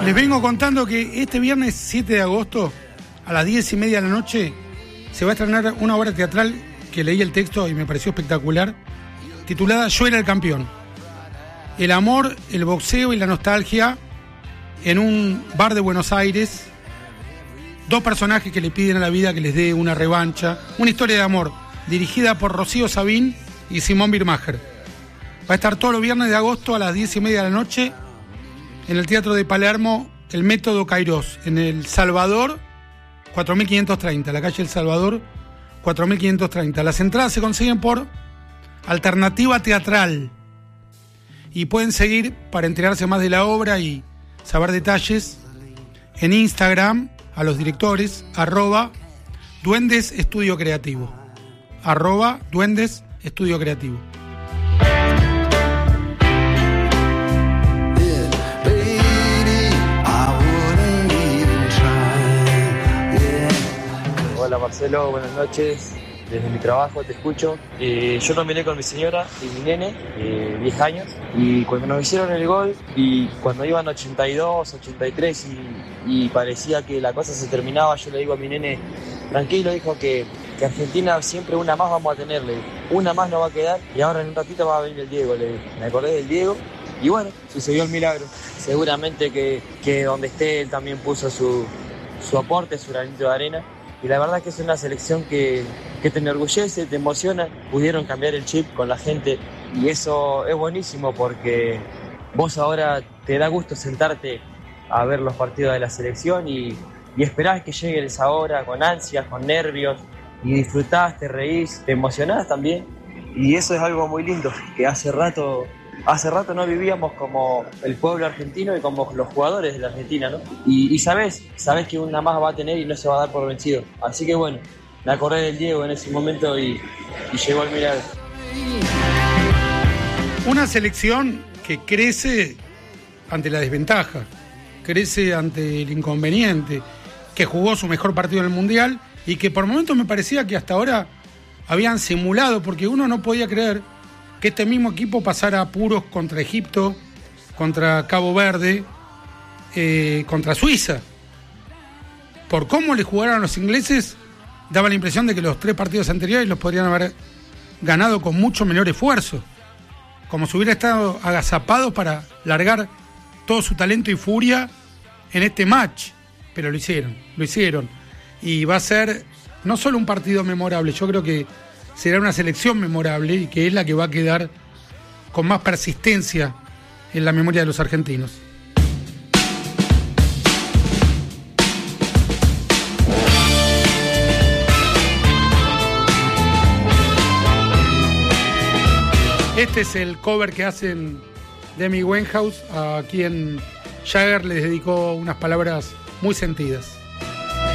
Les vengo contando que este viernes 7 de agosto, a las 10:30 de la noche, se va a estrenar una obra teatral que leí el texto y me pareció espectacular, titulada Yo era el campeón. El amor, el boxeo y la nostalgia en un bar de Buenos Aires. Dos personajes que le piden a la vida que les dé una revancha. Una historia de amor, dirigida por Rocío Sabín y Simón Birmacher. Va a estar todos los viernes de agosto a las 10:30 de la noche en el Teatro de Palermo, el Método Cairós, en El Salvador, 4530, la calle El Salvador, 4530. Las entradas se consiguen por Alternativa Teatral. Y pueden seguir, para enterarse más de la obra y saber detalles, en Instagram a los directores, @Duendes Estudio Creativo. @Duendes Estudio Creativo. Hola Marcelo, buenas noches. Desde mi trabajo te escucho. Yo terminé con mi señora y mi nene, 10 años, y cuando nos hicieron el gol y cuando iban 82, 83 y parecía que la cosa se terminaba, yo le digo a mi nene, tranquilo hijo, que Argentina siempre una más vamos a tenerle, una más no va a quedar y ahora en un ratito va a venir el Diego. Me acordé del Diego y bueno, sucedió el milagro. Seguramente que donde esté él también puso su aporte, su granito de arena. Y la verdad que es una selección que te enorgullece, te emociona. Pudieron cambiar el chip con la gente y eso es buenísimo porque vos ahora te da gusto sentarte a ver los partidos de la selección y esperás que llegue esa hora con ansias, con nervios, y disfrutás, te reís, te emocionás también. Y eso es algo muy lindo, que hace rato no vivíamos como el pueblo argentino y como los jugadores de la Argentina, ¿no? Y sabés que una más va a tener y no se va a dar por vencido. Así que bueno, me acordé del Diego en ese momento y llegó el milagro. Una selección que crece ante la desventaja, crece ante el inconveniente, que jugó su mejor partido en el Mundial y que por momentos me parecía que hasta ahora habían simulado, porque uno no podía creer que este mismo equipo pasara apuros contra Egipto, contra Cabo Verde, contra Suiza. Por cómo le jugaron a los ingleses, daba la impresión de que los 3 partidos anteriores los podrían haber ganado con mucho menor esfuerzo, como si hubiera estado agazapados para largar todo su talento y furia en este match. Pero lo hicieron. Y va a ser no solo un partido memorable, yo creo que será una selección memorable y que es la que va a quedar con más persistencia en la memoria de los argentinos. Este es el cover que hacen de Amy Winehouse, a quien Jagger les dedicó unas palabras muy sentidas.